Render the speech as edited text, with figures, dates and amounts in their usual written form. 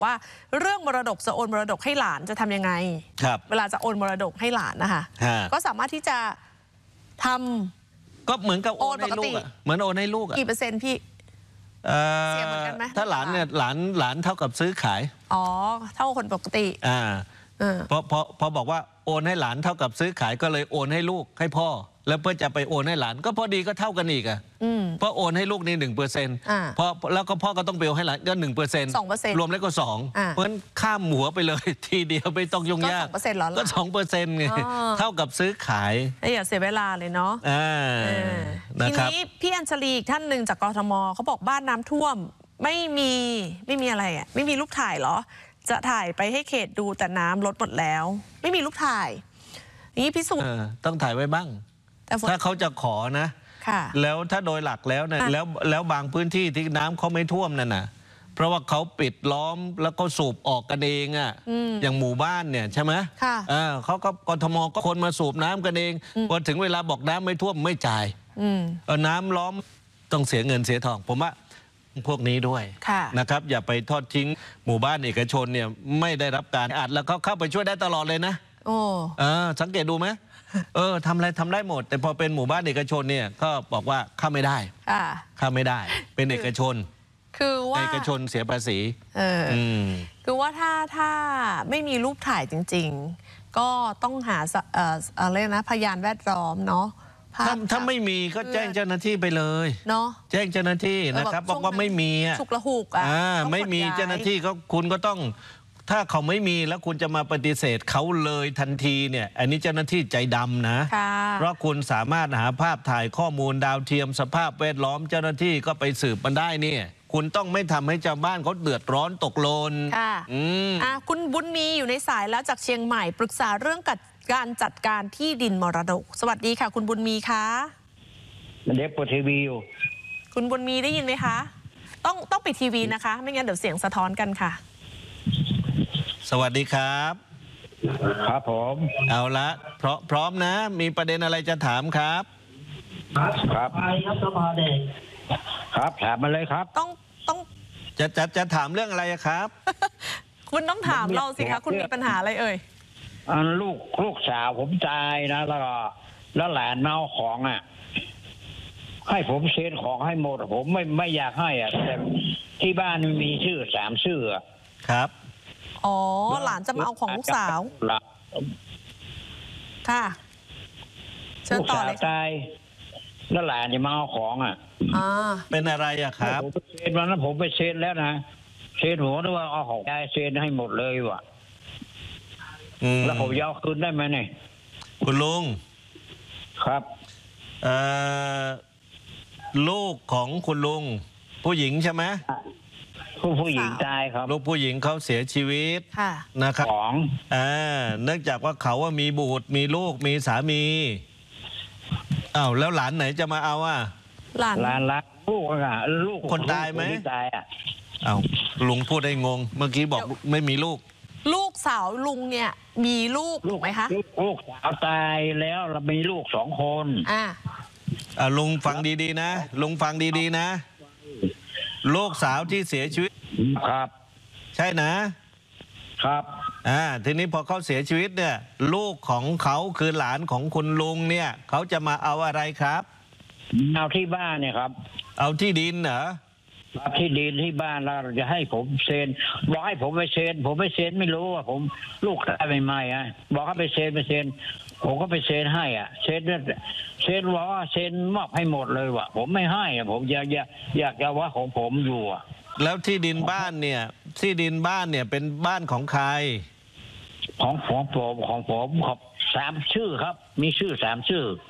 ว่าเรื่องมรดกจะโอนมรดกให้หลานจะทำยังไงครับเวลาจะโอนมรดกให้หลานนะคะก็สามารถที่จะทำก็เหมือนกับโอนให้ลูกเหมือนโอนให้ลูกกี่เปอร์เซ็นต์พี่เสียเหมือนกันไหมถ้าหลานเนี่ยหลานเท่ากับซื้อขายเท่าคนปกติพอบอกว่าโอนให้หลานเท่ากับซื้อขายก็เลยโอนให้ลูกให้พ่อแล้วเพื่อจะไปโอนให้หลานก็พอดีก็เท่ากันอีกเพราะโอนให้ลูกนี่1%เพราะแล้วก็พ่อก็ต้องไปโอนให้หลานก็1%รวมแล้วก็2เพราะฉะนั้นข้ามหัวไปเลยทีเดียวไม่ต้องยุ่งยากก็2%ไงเท่ากับซื้อขายอย่าเสียเวลาเลยเนาะทีนี้พี่อัญชลีอีกท่านหนึ่งจากกทมเขาบอกบ้านน้ำท่วมไม่มีอะไรอ่ะไม่มีรูปถ่ายเหรอจะถ่ายไปให้เขตดูแต่น้ำลดหมดแล้วไม่มีรูปถ่ายนี่พิสูจน์ต้องถ่ายไว้บ้างถ้าเขาจะขอนะแล้วถ้าโดยหลักแล้วนะแล้วบางพื้นที่ที่น้ำเขาไม่ท่วมนั่นน่ะเพราะว่าเขาปิดล้อมแล้วก็สูบออกกันเองอ่ะอย่างหมู่บ้านเนี่ยใช่ไหมเขาก็กทมก็คนมาสูบน้ำกันเองพอถึงเวลาบอกน้ำไม่ท่วมไม่จ่ายน้ำล้อมต้องเสียเงินเสียทองผมว่าพวกนี้ด้วยนะครับอย่าไปทอดทิ้งหมู่บ้านเอกชนเนี่ยไม่ได้รับการอัดแล้วเขาเข้าไปช่วยได้ตลอดเลยนะสังเกตดูไหมทำอะไรทำได้หมดแต่พอเป็นหมู่บ้านเอกชนเนี่ยก็บอกว่าเข้าไม่ได้เข้าไม่ได้เป็นเอกชนคือว่าเอกชนเสียภาษีคือว่าถ้าไม่มีรูปถ่ายจริงๆก็ต้องหาอะไรนะพยานแวดล้อมเนาะถ้าไม่มีก็แจ้งเจ้าหน้าที่ไปเลยเนาะแจ้งเจ้าหน้าที่นะครับบอกว่าไม่มีฉุกละหุกไม่มีเจ้าหน้าที่ก็คุณก็ต้องถ้าเขาไม่มีแล้วคุณจะมาปฏิเสธเขาเลยทันทีเนี่ยอันนี้เจ้าหน้าที่ใจดำนะเพราะคุณสามารถหาภาพถ่ายข้อมูลดาวเทียมสภาพแวดล้อมเจ้าหน้าที่ก็ไปสืบมันได้เนี่ยคุณต้องไม่ทำให้ชาวบ้านเขาเดือดร้อนตกโลนคุณบุญมีอยู่ในสายแล้วจากเชียงใหม่ปรึกษาเรื่องการจัดการที่ดินมรดกสวัสดีค่ะคุณบุญมีคะเด็กปิดทีวีอยู่คุณบุญมีได้ยินไหมคะต้องปิดทีวีนะคะไม่งั้นเดี๋ยวเสียงสะท้อนกันค่ะสวัสดีครับครับผมเอาละพร้อมนะมีประเด็นอะไรจะถามครับครับครับถามมาเลยครับต้องจะถามเรื่องอะไรครับคุณต้องถามเราสิคะคุณมีปัญหาอะไรเอ่ยลูกสาวผมตายนะแล้วหลานเมาของให้ผมเซ็นของให้หมดผมไม่อยากให้แต่ที่บ้านมีชื่อ3 ชื่อครับหลานจะมาเอาของลูกสาวค่ะเชิญต่อเลยตายแล้วหลานจะมาเอาของเป็นอะไรครับผมเซ็นวันนั้นผมไปเซ็นแล้วนะเซ็นหัวด้วยว่าเอาของยายเซ็นให้หมดเลยว่ะแล้วผมยาวคืนได้ไหมเนี่ยคุณลุงครับลูกของคุณลุงผู้หญิงใช่ไหมผู้หญิงตายครับลูกผู้หญิงเขาเสียชีวิตนะครับเนื่องจากว่าเขาว่ามีบุตรมีลูกมีสามีแล้วหลานไหนจะมาเอาหลานรักลูกคนตายไหมตายลุงพูดได้งงเมื่อกี้บอกไม่มีลูกสาวลุงเนี่ยมีลูกถูกไหมคะลูกสาวตายแล้วเรามีลูก2 คนลุงฟังดีๆนะลุงฟังดีๆนะลูกสาวที่เสียชีวิตครับใช่นะครับทีนี้พอเขาเสียชีวิตเนี่ยลูกของเขาคือหลานของคุณลุงเนี่ยเขาจะมาเอาอะไรครับเอาที่บ้านเนี่ยครับเอาที่ดินเหรอที่ดินที่บ้านเราจะให้ผมเซ็นบอกให้ผมไปเซ็นผมไม่เซ็นไม่รู้ว่าผมลูกตายใหม่บอกให้ไปเซ็นผมก็ไปเซ็นให้เซ็นบอกว่าเซ็นมอบให้หมดเลยว่ะผมไม่ให้ผมอยากจะว่าของผมอยู่แล้วที่ดินบ้านเนี่ยเป็นบ้านของใครของผม3 ชื่อครับมีชื่อ3 ชื่อ